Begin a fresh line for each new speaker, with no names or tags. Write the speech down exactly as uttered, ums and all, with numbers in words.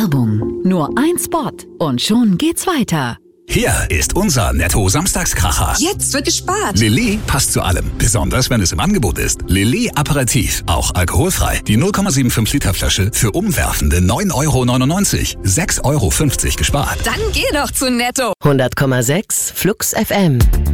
Werbung. Nur ein Spot und schon geht's weiter.
Hier ist unser Netto-Samstagskracher.
Jetzt wird gespart.
Lilly passt zu allem, besonders wenn es im Angebot ist. Lilly Aperitif, auch alkoholfrei. Die null Komma fünfundsiebzig Liter Flasche für umwerfende neun Euro neunundneunzig. sechs Euro fünfzig gespart.
Dann geh doch zu Netto.
hundert Komma sechs Flux F M.